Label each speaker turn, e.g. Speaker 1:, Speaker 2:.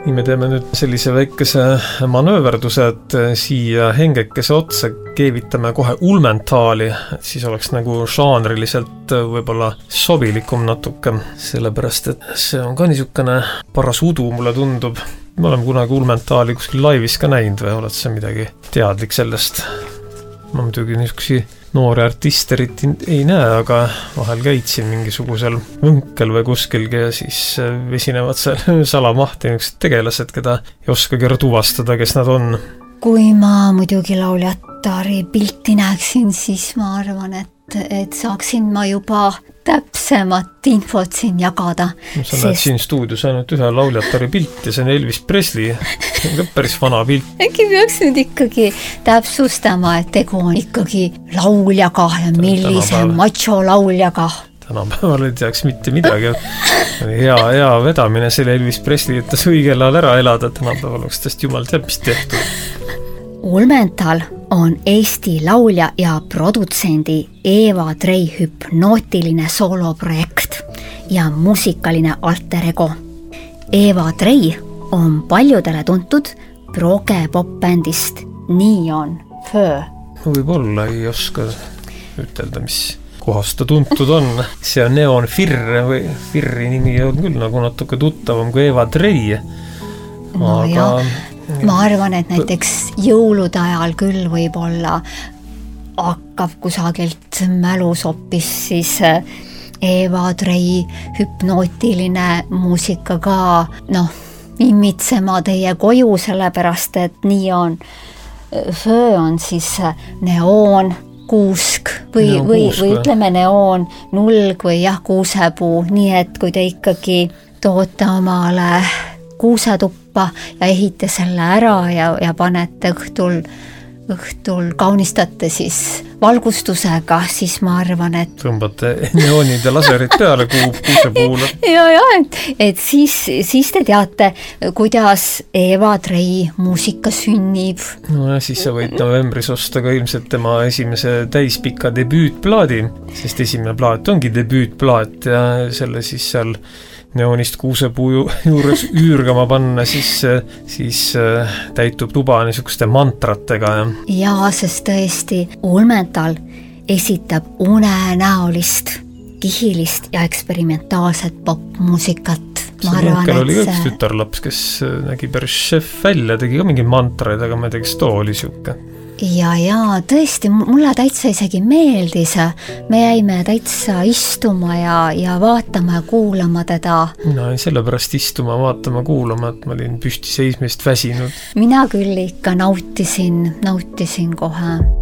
Speaker 1: Nii me teeme nüüd sellise väikese manööverduse, et siia hengekese otsa keevitame kohe ulmentaali, et siis oleks nagu žanriliselt võib-olla sobilikum natuke, sellepärast et see on ka niisugune paras udu, mulle tundub. Me oleme kunagi ulmentaali kuskil laivis ka näinud või oled sa midagi teadlik sellest? Ma muidugi niisugusi noori artiste ei näe, aga vahel käitsin mingisugusel võnkel või kuskilgi ja siis esinevad seal salamahti niisugused tegelased, keda ei oskagi ära tuvastada, kes nad on.
Speaker 2: Kui ma muidugi lauljatari pilti näeksin, siis ma arvan, et saaksin ma juba täpsemat infot siin jagada.
Speaker 1: Sa näed siin stuudios ainult ühe lauljatari pilt ja see on Elvis Presley, see on ka päris vana pilt. Äkki
Speaker 2: peaks nüüd ikkagi täpsustama, et tegu on ikkagi lauljaga ja millise macho lauljaga.
Speaker 1: Tänapäeval ei teaks mitte midagi. Hea vedamine selle Elvis Presley, et ta õigel ajal ära elada, tänapäeval oleks täst jumal teab, mis tehtud.
Speaker 2: Ulmental on Eesti laulja ja produtsendi Eva Trei hüpnootiline sooloprojekt ja muusikaline alter ego. Eva Trei on paljudele tuntud proge pop-bändist Neon Fur.
Speaker 1: Võib-olla ei oska ütelda, mis kohast ta tuntud on. See on Neon Fir või Firri nimi on küll nagu natuke tuttavam kui Eva Trei.
Speaker 2: Aga ma arvan, et näiteks jõulude ajal küll võib-olla hakkab kusagilt mälus hoopis siis Eva Trei hüpnootiline muusika ka imitsema teie koju, sellepärast et nii on. Föö on siis neoon, kuusk või ütleme neoon, nulg või kuusepuu, nii et kui te ikkagi toote omale kuusetuppa ja ehite selle ära ja panete õhtul kaunistate siis valgustusega, siis ma arvan, et
Speaker 1: tõmbate neoonid ja laserid peale kuusepuule.
Speaker 2: et siis te teate, kuidas Eva Trei muusika sünnib.
Speaker 1: No ja siis sa võid novembris osta ka ilmselt tema esimese täispika debüütplaadi, sest esimene plaat ongi debüütplaat ja selle siis seal neonist kuusepuu juures üürgama panna, siis täitub tuba niisuguste mantratega.
Speaker 2: Ja sest tõesti Ulmental esitab unenäolist, kihilist ja eksperimentaalset popmuusikat.
Speaker 1: Munkel oli üks tütarlaps, kes nägi päris šef välja, tegi ka mingi mantraid, aga ma ei tea, kes too oli siuke.
Speaker 2: Ja tõesti, mulle täitsa isegi meeldis. Me jäime täitsa istuma ja vaatama ja kuulama teda.
Speaker 1: Mina ei sellepärast istuma, vaatama, kuulama, et ma olin püsti seismist väsinud.
Speaker 2: Mina küll ikka nautisin kohe.